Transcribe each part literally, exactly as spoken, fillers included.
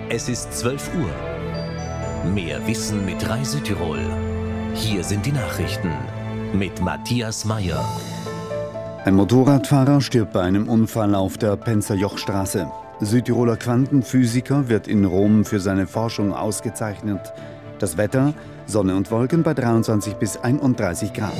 Es ist zwölf Uhr. Mehr Wissen mit Rai Südtirol. Hier sind die Nachrichten mit Matthias Meyer. Ein Motorradfahrer stirbt bei einem Unfall auf der Penzer-Joch-Straße. Südtiroler Quantenphysiker wird in Rom für seine Forschung ausgezeichnet. Das Wetter: Sonne und Wolken bei dreiundzwanzig bis einunddreißig Grad.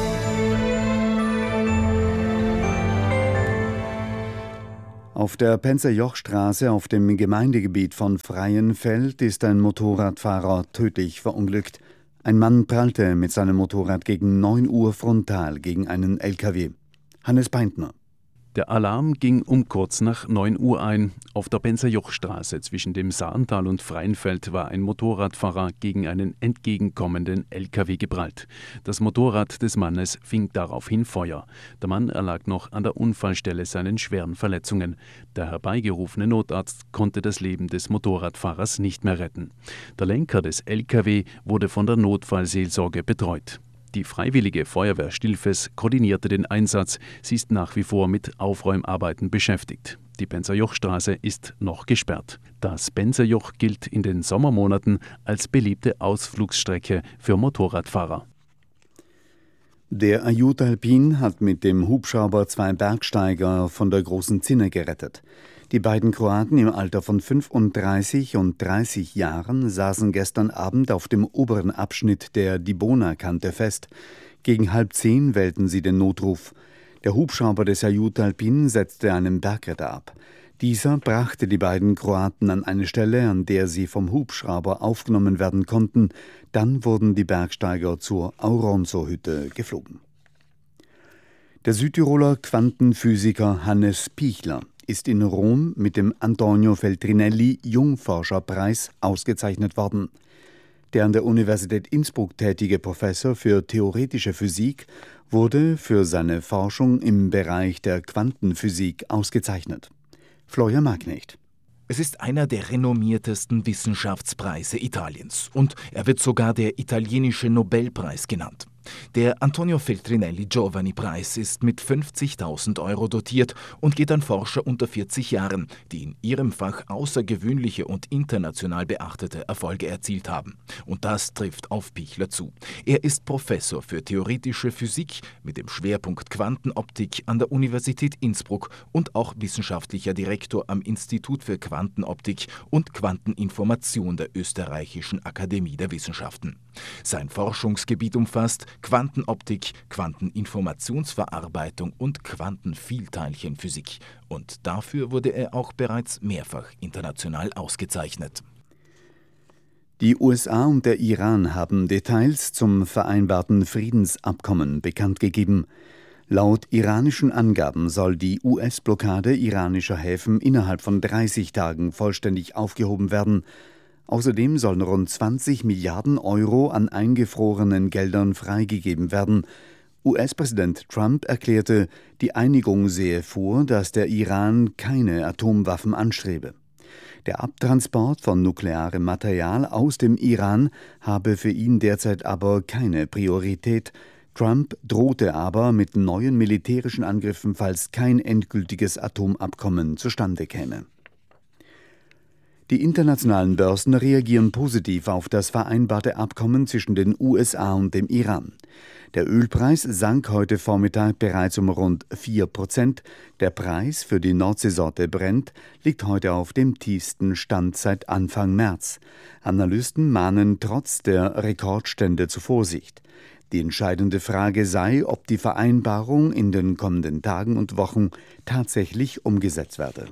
Auf der Penzer-Joch-Straße auf dem Gemeindegebiet von Freienfeld ist ein Motorradfahrer tödlich verunglückt. Ein Mann prallte mit seinem Motorrad gegen neun Uhr frontal gegen einen L K W. Hannes Beintner. Der Alarm ging um kurz nach neun Uhr ein. Auf der Penzer-Joch-Straße zwischen dem Saantal und Freienfeld war ein Motorradfahrer gegen einen entgegenkommenden L K W geprallt. Das Motorrad des Mannes fing daraufhin Feuer. Der Mann erlag noch an der Unfallstelle seinen schweren Verletzungen. Der herbeigerufene Notarzt konnte das Leben des Motorradfahrers nicht mehr retten. Der Lenker des L K W wurde von der Notfallseelsorge betreut. Die Freiwillige Feuerwehr Stilfes koordinierte den Einsatz. Sie ist nach wie vor mit Aufräumarbeiten beschäftigt. Die Penzer-Joch-Straße ist noch gesperrt. Das Penzer-Joch gilt in den Sommermonaten als beliebte Ausflugsstrecke für Motorradfahrer. Der Aiut Alpin hat mit dem Hubschrauber zwei Bergsteiger von der Großen Zinne gerettet. Die beiden Kroaten im Alter von fünfunddreißig und dreißig Jahren saßen gestern Abend auf dem oberen Abschnitt der Dibona-Kante fest. Gegen halb zehn wählten sie den Notruf. Der Hubschrauber des Aiut Alpin setzte einen Bergretter ab. Dieser brachte die beiden Kroaten an eine Stelle, an der sie vom Hubschrauber aufgenommen werden konnten. Dann wurden die Bergsteiger zur Auronzo-Hütte geflogen. Der Südtiroler Quantenphysiker Hannes Pichler ist in Rom mit dem Antonio Feltrinelli Jungforscherpreis ausgezeichnet worden. Der an der Universität Innsbruck tätige Professor für theoretische Physik wurde für seine Forschung im Bereich der Quantenphysik ausgezeichnet. Florian Magknecht. Es ist einer der renommiertesten Wissenschaftspreise Italiens und er wird sogar der italienische Nobelpreis genannt. Der Antonio Feltrinelli Giovani-Preis ist mit fünfzigtausend Euro dotiert und geht an Forscher unter vierzig Jahren, die in ihrem Fach außergewöhnliche und international beachtete Erfolge erzielt haben. Und das trifft auf Pichler zu. Er ist Professor für theoretische Physik mit dem Schwerpunkt Quantenoptik an der Universität Innsbruck und auch wissenschaftlicher Direktor am Institut für Quantenoptik und Quanteninformation der Österreichischen Akademie der Wissenschaften. Sein Forschungsgebiet umfasst Quantenoptik, Quanteninformationsverarbeitung und Quantenvielteilchenphysik. Und dafür wurde er auch bereits mehrfach international ausgezeichnet. Die U S A und der Iran haben Details zum vereinbarten Friedensabkommen bekannt gegeben. Laut iranischen Angaben soll die U S-Blockade iranischer Häfen innerhalb von dreißig Tagen vollständig aufgehoben werden. Außerdem sollen rund zwanzig Milliarden Euro an eingefrorenen Geldern freigegeben werden. U S-Präsident Trump erklärte, die Einigung sehe vor, dass der Iran keine Atomwaffen anstrebe. Der Abtransport von nuklearem Material aus dem Iran habe für ihn derzeit aber keine Priorität. Trump drohte aber mit neuen militärischen Angriffen, falls kein endgültiges Atomabkommen zustande käme. Die internationalen Börsen reagieren positiv auf das vereinbarte Abkommen zwischen den U S A und dem Iran. Der Ölpreis sank heute Vormittag bereits um rund vier Prozent. Der Preis für die Nordseesorte Brent liegt heute auf dem tiefsten Stand seit Anfang März. Analysten mahnen trotz der Rekordstände zu Vorsicht. Die entscheidende Frage sei, ob die Vereinbarung in den kommenden Tagen und Wochen tatsächlich umgesetzt werde.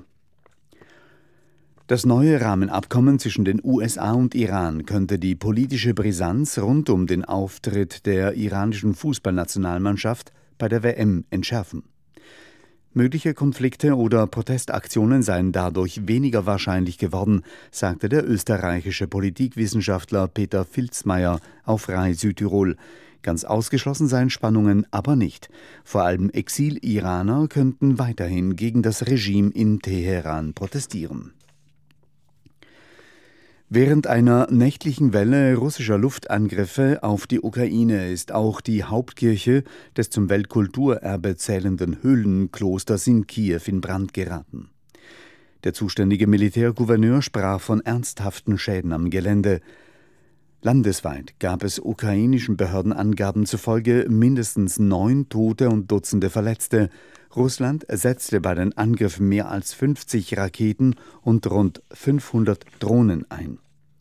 Das neue Rahmenabkommen zwischen den U S A und Iran könnte die politische Brisanz rund um den Auftritt der iranischen Fußballnationalmannschaft bei der W M entschärfen. Mögliche Konflikte oder Protestaktionen seien dadurch weniger wahrscheinlich geworden, sagte der österreichische Politikwissenschaftler Peter Filzmeier auf Rai Südtirol. Ganz ausgeschlossen seien Spannungen aber nicht. Vor allem Exil-Iraner könnten weiterhin gegen das Regime in Teheran protestieren. Während einer nächtlichen Welle russischer Luftangriffe auf die Ukraine ist auch die Hauptkirche des zum Weltkulturerbe zählenden Höhlenklosters in Kiew in Brand geraten. Der zuständige Militärgouverneur sprach von ernsthaften Schäden am Gelände. Landesweit gab es ukrainischen Behördenangaben zufolge mindestens neun Tote und Dutzende Verletzte. Russland setzte bei den Angriffen mehr als fünfzig Raketen und rund fünfhundert Drohnen ein.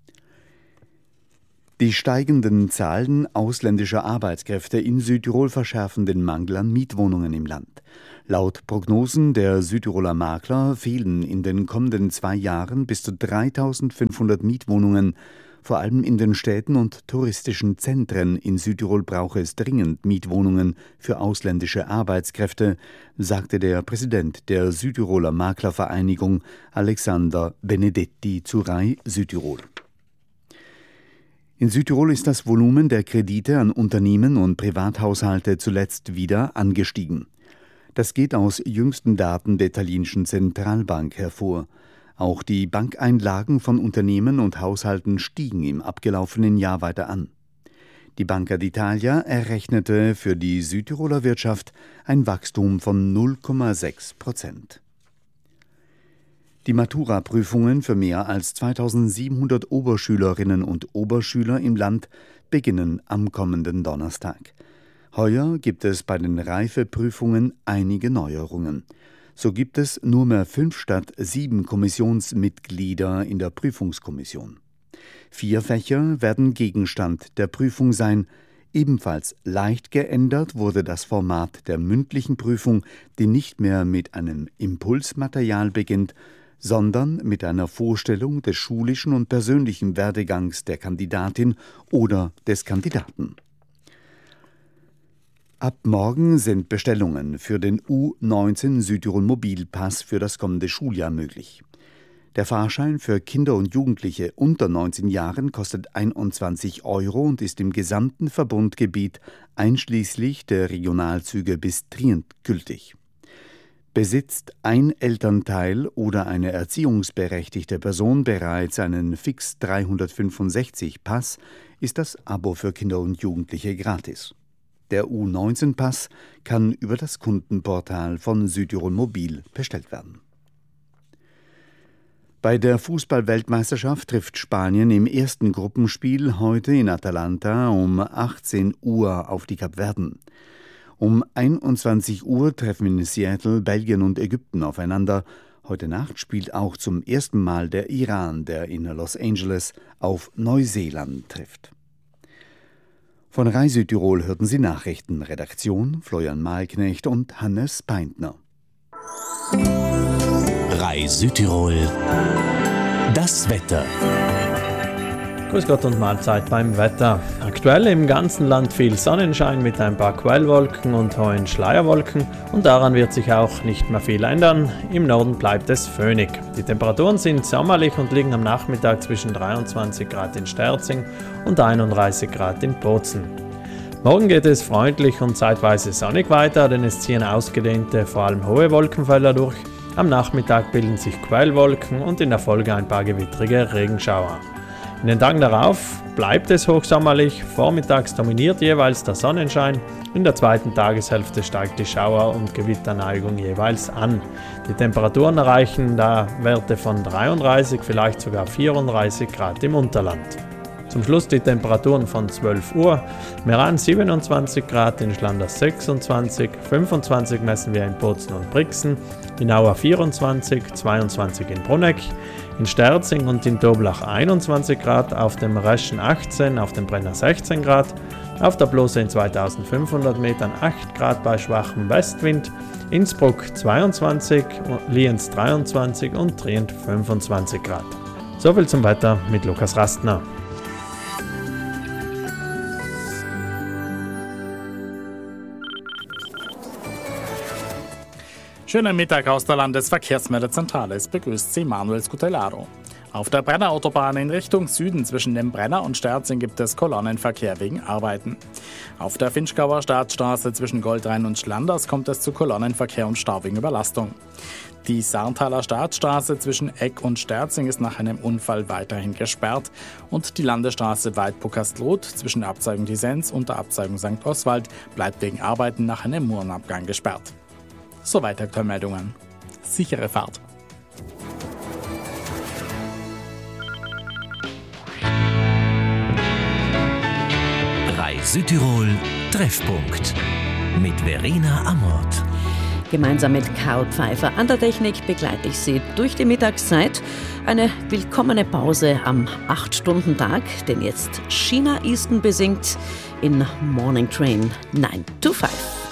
Die steigenden Zahlen ausländischer Arbeitskräfte in Südtirol verschärfen den Mangel an Mietwohnungen im Land. Laut Prognosen der Südtiroler Makler fehlen in den kommenden zwei Jahren bis zu dreitausendfünfhundert Mietwohnungen. Vor allem in den Städten und touristischen Zentren in Südtirol brauche es dringend Mietwohnungen für ausländische Arbeitskräfte, sagte der Präsident der Südtiroler Maklervereinigung Alexander Benedetti zu Rai Südtirol. In Südtirol ist das Volumen der Kredite an Unternehmen und Privathaushalte zuletzt wieder angestiegen. Das geht aus jüngsten Daten der italienischen Zentralbank hervor. Auch die Bankeinlagen von Unternehmen und Haushalten stiegen im abgelaufenen Jahr weiter an. Die Banca d'Italia errechnete für die Südtiroler Wirtschaft ein Wachstum von null Komma sechs Prozent. Die Matura-Prüfungen für mehr als zweitausendsiebenhundert Oberschülerinnen und Oberschüler im Land beginnen am kommenden Donnerstag. Heuer gibt es bei den Reifeprüfungen einige Neuerungen. So gibt es nur mehr fünf statt sieben Kommissionsmitglieder in der Prüfungskommission. Vier Fächer werden Gegenstand der Prüfung sein. Ebenfalls leicht geändert wurde das Format der mündlichen Prüfung, die nicht mehr mit einem Impulsmaterial beginnt, sondern mit einer Vorstellung des schulischen und persönlichen Werdegangs der Kandidatin oder des Kandidaten. Ab morgen sind Bestellungen für den U neunzehn Südtirol Mobilpass für das kommende Schuljahr möglich. Der Fahrschein für Kinder und Jugendliche unter neunzehn Jahren kostet einundzwanzig Euro und ist im gesamten Verbundgebiet einschließlich der Regionalzüge bis Trient gültig. Besitzt ein Elternteil oder eine erziehungsberechtigte Person bereits einen Fix dreihundertfünfundsechzig Pass, ist das Abo für Kinder und Jugendliche gratis. Der U neunzehn Pass kann über das Kundenportal von Südtirol Mobil bestellt werden. Bei der Fußball-Weltmeisterschaft trifft Spanien im ersten Gruppenspiel heute in Atalanta um achtzehn Uhr auf die Kapverden. Um einundzwanzig Uhr treffen in Seattle Belgien und Ägypten aufeinander. Heute Nacht spielt auch zum ersten Mal der Iran, der in Los Angeles auf Neuseeland trifft. Von Rai Südtirol hörten Sie Nachrichten. Redaktion Florian Mahlknecht und Hannes Peintner. Rai Südtirol. Das Wetter. Grüß Gott und Mahlzeit beim Wetter. Aktuell im ganzen Land viel Sonnenschein mit ein paar Quellwolken und hohen Schleierwolken und daran wird sich auch nicht mehr viel ändern. Im Norden bleibt es föhnig. Die Temperaturen sind sommerlich und liegen am Nachmittag zwischen dreiundzwanzig Grad in Sterzing und einunddreißig Grad in Bozen. Morgen geht es freundlich und zeitweise sonnig weiter, denn es ziehen ausgedehnte, vor allem hohe Wolkenfelder durch. Am Nachmittag bilden sich Quellwolken und in der Folge ein paar gewittrige Regenschauer. In den Tagen darauf bleibt es hochsommerlich, vormittags dominiert jeweils der Sonnenschein, in der zweiten Tageshälfte steigt die Schauer- und Gewitterneigung jeweils an. Die Temperaturen erreichen da Werte von dreiunddreißig, vielleicht sogar vierunddreißig Grad im Unterland. Zum Schluss die Temperaturen von zwölf Uhr, Meran siebenundzwanzig Grad, in Schlanders sechsundzwanzig, fünfundzwanzig messen wir in Bozen und Brixen, in Auer vierundzwanzig, zweiundzwanzig in Bruneck, in Sterzing und in Toblach einundzwanzig Grad, auf dem Reschen achtzehn, auf dem Brenner sechzehn Grad, auf der Blose in zweitausendfünfhundert Metern acht Grad bei schwachem Westwind, Innsbruck zweiundzwanzig, Lienz dreiundzwanzig und Trient fünfundzwanzig Grad. Soviel zum Wetter mit Lukas Rastner. Schönen Mittag aus der Landesverkehrsmeldezentrale. Es begrüßt Sie Manuel Scutellaro. Auf der Brennerautobahn in Richtung Süden zwischen dem Brenner und Sterzing gibt es Kolonnenverkehr wegen Arbeiten. Auf der Finchgauer Staatsstraße zwischen Goldrhein und Schlanders kommt es zu Kolonnenverkehr und Stau wegen Überlastung. Die Sarntaler Staatsstraße zwischen Eck und Sterzing ist nach einem Unfall weiterhin gesperrt und die Landesstraße Weidpuckersloth zwischen der Abzweigung Disenz und der Abzweigung Sankt Oswald bleibt wegen Arbeiten nach einem Murenabgang gesperrt. Soweit aktuelle Meldungen. Sichere Fahrt. drei Südtirol Treffpunkt mit Verena Amort. Gemeinsam mit Karl Pfeiffer an der Technik begleite ich Sie durch die Mittagszeit. Eine willkommene Pause am acht Stunden Tag, den jetzt China Easton besingt in Morning Train nine to five.